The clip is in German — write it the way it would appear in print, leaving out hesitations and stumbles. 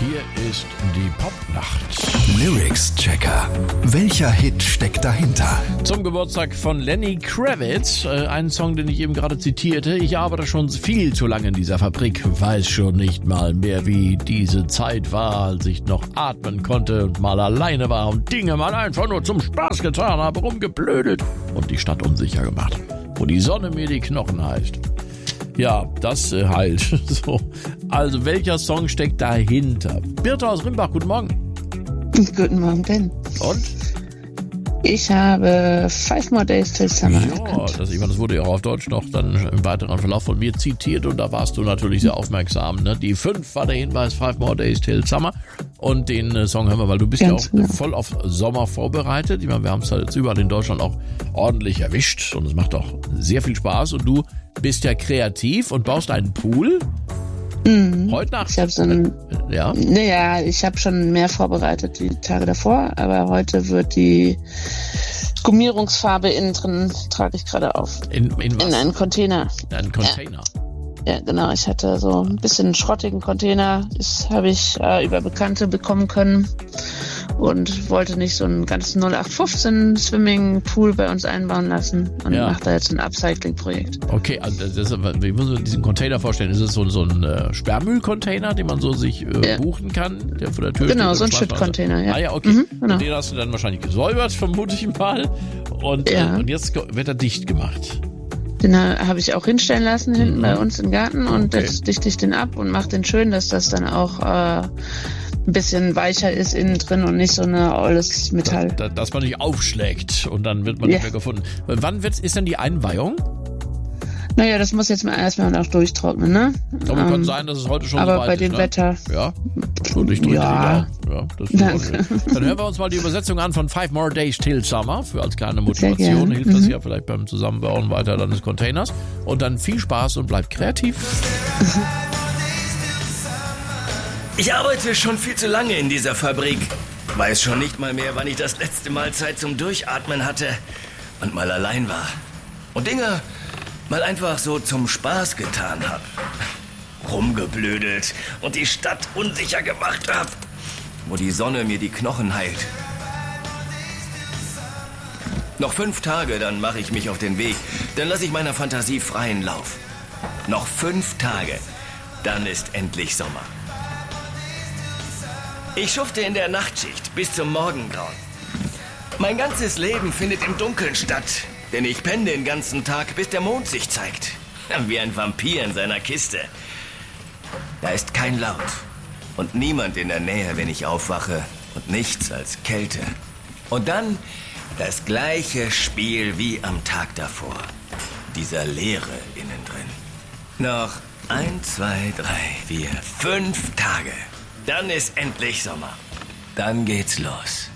Hier ist die Popnacht. Lyrics-Checker. Welcher Hit steckt dahinter? Zum Geburtstag von Lenny Kravitz, einen Song, den ich eben gerade zitierte. Ich arbeite schon viel zu lange in dieser Fabrik, weiß schon nicht mal mehr, wie diese Zeit war, als ich noch atmen konnte und mal alleine war und Dinge mal einfach nur zum Spaß getan habe, rumgeblödelt und die Stadt unsicher gemacht, wo die Sonne mir die Knochen heißt. Ja, das halt. So. Also, welcher Song steckt dahinter? Birte aus Rimbach, guten Morgen. Guten Morgen, Ben. Und? Ich habe 5 More Days Till Summer. Ja, das wurde ja auch auf Deutsch noch dann im weiteren Verlauf von mir zitiert und da warst du natürlich sehr aufmerksam. Ne? Die 5 war der Hinweis, 5 More Days Till Summer. Und den Song hören wir, weil du bist Ganz ja auch genau. voll auf Sommer vorbereitet. Ich meine, wir haben es halt jetzt überall in Deutschland auch ordentlich erwischt und es macht auch sehr viel Spaß. Und du bist ja kreativ und baust einen Pool. Heute Nacht. Ich habe so einen, Ja. naja, ich habe schon mehr vorbereitet die Tage davor, aber heute wird die Gummierungsfarbe innen drin, trage ich gerade auf. In was? In einen Container. In einen Container. Ja, genau. Ich hatte so ein bisschen schrottigen Container. Das habe ich über Bekannte bekommen können und wollte nicht so einen ganz 0815 Swimming-Pool bei uns einbauen lassen und mache da jetzt ein Upcycling-Projekt. Okay, also wie muss man diesen Container vorstellen? Ist es so ein Sperrmüll-Container, den man so sich buchen kann, der vor der Tür Genau, steht? so ein Schütt-Container, ja. Ah ja, okay. Genau. Und den hast du dann wahrscheinlich gesäubert, vermute ich mal. Und jetzt wird er dicht gemacht. Den habe ich auch hinstellen lassen, hinten bei uns im Garten und jetzt dichte ich den ab und mache den schön, dass das dann auch ein bisschen weicher ist innen drin und nicht so eine olles Metall. Dass man nicht aufschlägt und dann wird man nicht mehr gefunden. Wann ist denn die Einweihung? Naja, das muss jetzt mal erstmal noch durchtrocknen, ne? Aber kann sein, dass es heute schon aber so weit bei ist, dem ne? Wetter. Ja, und ich drücke Ja. die Daumen. Ja, das ist Danke. Dann hören wir uns mal die Übersetzung an von 5 More Days Till Summer. Für als kleine Sehr Motivation gerne. hilft das ja vielleicht beim Zusammenbauen weiter dann des Containers. Und dann viel Spaß und bleibt kreativ. Ich arbeite schon viel zu lange in dieser Fabrik. Weiß schon nicht mal mehr, wann ich das letzte Mal Zeit zum Durchatmen hatte und mal allein war. Und Dinge mal einfach so zum Spaß getan hab. Rumgeblödelt und die Stadt unsicher gemacht hab, wo die Sonne mir die Knochen heilt. Noch 5 Tage, dann mache ich mich auf den Weg. Dann lasse ich meiner Fantasie freien Lauf. Noch 5 Tage, dann ist endlich Sommer. Ich schufte in der Nachtschicht bis zum Morgengrauen. Mein ganzes Leben findet im Dunkeln statt, denn ich penne den ganzen Tag, bis der Mond sich zeigt. Wie ein Vampir in seiner Kiste. Da ist kein Laut und niemand in der Nähe, wenn ich aufwache und nichts als Kälte. Und dann das gleiche Spiel wie am Tag davor. Dieser Leere innen drin. Noch 1, 2, 3, 4, 5 Tage. Dann ist endlich Sommer. Dann geht's los.